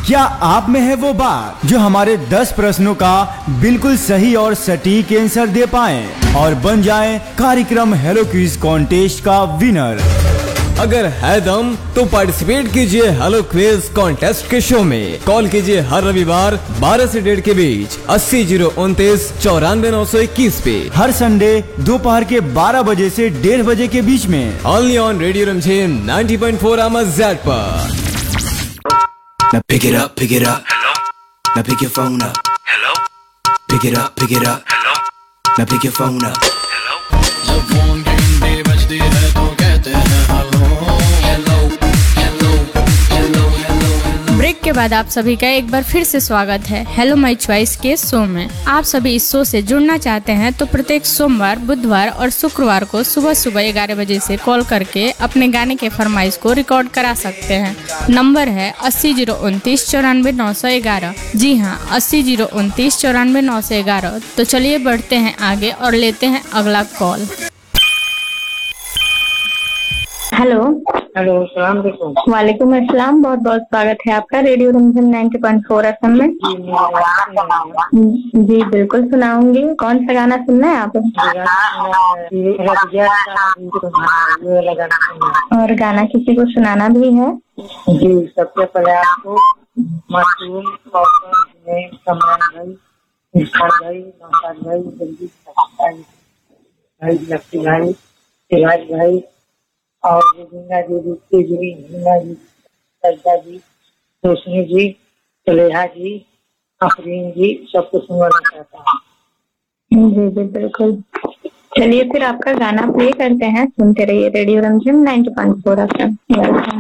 क्या आप में है वो बात जो हमारे 10 प्रश्नों का बिल्कुल सही और सटीक आंसर दे पाए और बन जाए कार्यक्रम हेलो क्विज कॉन्टेस्ट का विनर? अगर है दम तो पार्टिसिपेट कीजिए हेलो क्विज कॉन्टेस्ट के शो में। कॉल कीजिए हर रविवार 12 से 1:30 के बीच 80 029 94 921 पे। हर संडे दोपहर के 12 बजे से 1:30 बजे के बीच में। ओनली ऑन रेडियो रमझेम 90.4 AMZ पर। Now pick it up, hello. Now pick your phone up, hello. Pick it up, hello. Now pick your phone up, hello. जब फोन की घंटी बजती है तो कहते हैं hello hello hello hello hello. Break के बाद आप सभी का एक बार फिर से स्वागत है हेलो माय चॉइस के शो में। आप सभी इस शो से जुड़ना चाहते हैं तो प्रत्येक सोमवार, बुधवार और शुक्रवार को सुबह 11 बजे से कॉल करके अपने गाने के फरमाइश को रिकॉर्ड करा सकते हैं। नंबर है 80 029 94 911। जी हाँ, 80 029 94 911। तो चलिए बढ़ते हैं आगे और लेते हैं अगला कॉल। हेलो सलाम अलैकुम। वालेकुम अस्सलाम। बहुत बहुत स्वागत है आपका रेडियो रमझम 90.4 FM में। जी बिल्कुल सुनाऊंगी। कौन सा गाना सुनना है आप? और गाना किसी को सुनाना भी है? जी, सबसे पहले आपको मासूम कमरान भाई, नौशाद भाई, जल्दी भाई, लक्ष्मी भाई, शिवाज भाई और गोविंदा जी, रूपी जी, हीना जी, सरिता जी, रोशनी जी, सुलेहा जी, अफरीन जी, सबको सुनवाना चाहता हूँ। जी जी बिल्कुल। चलिए फिर आपका गाना प्ले करते हैं। सुनते रहिए रेडियो रमझम 90.4 FM।